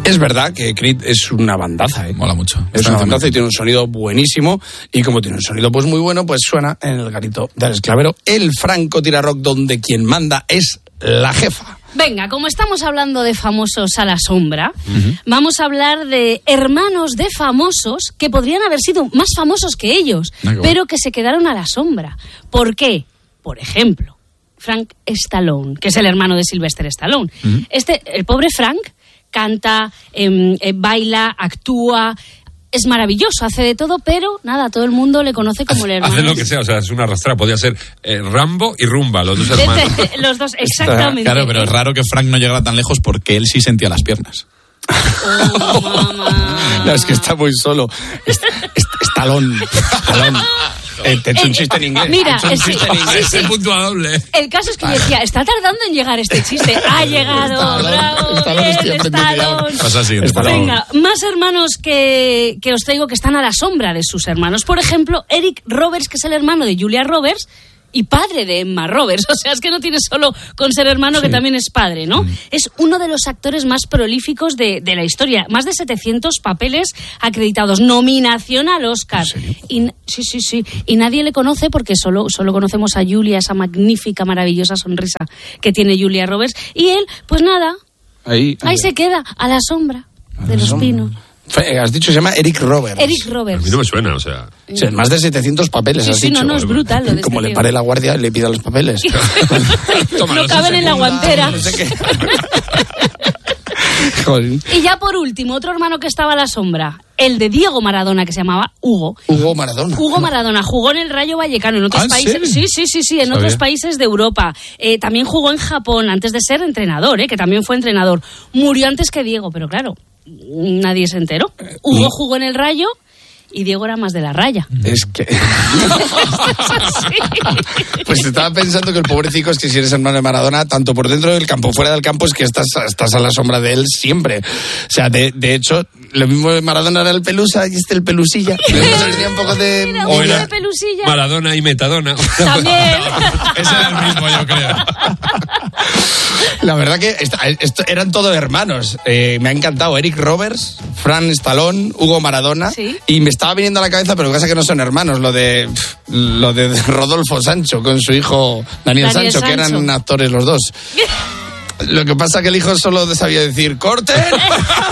Es verdad que Creed es una bandaza, ¿eh? Mola mucho. Es una bandaza y tiene un sonido buenísimo. Y como tiene un sonido pues muy bueno, pues suena en el garito del esclavero. El francotirador donde quien manda es la jefa. Venga, como estamos hablando de famosos a la sombra, vamos a hablar de hermanos de famosos que podrían haber sido más famosos que ellos, pero que se quedaron a la sombra. ¿Por qué? Por ejemplo, Frank Stallone, que es el hermano de Sylvester Stallone. El pobre Frank canta, baila, actúa... Es maravilloso, hace de todo, pero nada, todo el mundo le conoce como el hermano. Hace lo que sea, o sea, es una arrastrada. Podría ser Rambo y Rumba, los dos hermanos. Los dos, exactamente. Claro, pero es raro que Frank no llegara tan lejos porque él sí sentía las piernas. Oh, mamá. No, es que está muy solo. Stallone. Te he hecho un chiste en inglés. Mira, sí. Es punto doble. El caso es que yo decía, está tardando en llegar este chiste. Ha llegado, bravo, bien, Stallone. Pasa siguiente. Venga, más hermanos que os traigo que están a la sombra de sus hermanos. Por ejemplo, Eric Roberts, que es el hermano de Julia Roberts y padre de Emma Roberts. O sea, es que no tiene solo con ser hermano, que también es padre, ¿no? Es uno de los actores más prolíficos de la historia. Más de 700 papeles acreditados. Nominación al Oscar. ¿En Sí. serio? Y nadie le conoce porque solo conocemos a Julia, esa magnífica, maravillosa sonrisa que tiene Julia Roberts. Y él, pues nada, ahí se queda, a la sombra de los pinos. Has dicho, se llama Eric Roberts. Eric A Roberts. mí no me suena, o sea... Sí, más de 700 papeles, has dicho. No, es brutal lo de Como este le tío. pare la guardia, le pida los papeles. No caben en la guantera. No sé qué. Joder. Y ya por último, otro hermano que estaba a la sombra, el de Diego Maradona, que se llamaba Hugo. Hugo Maradona. Hugo Maradona jugó en el Rayo Vallecano, en otros países. Sí, en otros países de Europa. También jugó en Japón antes de ser entrenador, que también fue entrenador. Murió antes que Diego, pero claro, nadie se enteró. Hugo jugó en el Rayo y Diego era más de la raya. Es que... Pues estaba pensando que el pobrecito es que si eres hermano de Maradona, tanto por dentro del campo, fuera del campo, es que estás a la sombra de él siempre. O sea, de hecho, lo mismo de Maradona era el Pelusa y el Pelusilla. Tenía un poco de... Mira, O era de Pelusilla. Maradona y Metadona. También. Ese era el mismo, yo creo. La verdad que eran todos hermanos. Me ha encantado Eric Roberts, Frank Stallone, Hugo Maradona. ¿Sí? Y me estaba viniendo a la cabeza, pero lo que pasa es que no son hermanos, lo de Rodolfo Sancho con su hijo Daniel Sancho, que eran actores los dos. Lo que pasa es que el hijo solo sabía decir ¡corten!